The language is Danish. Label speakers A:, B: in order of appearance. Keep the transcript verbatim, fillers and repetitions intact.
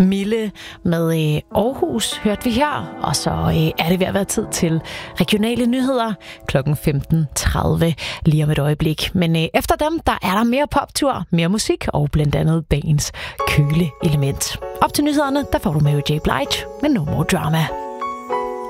A: Mille med øh, Aarhus hørte vi her, og så øh, er det ved at være tid til regionale nyheder klokken femten tredive lige om et øjeblik. Men øh, efter dem, der er der mere poptur, mere musik og blandt andet dagens køle element. Op til nyhederne, der får du med J. Blige med No More Drama.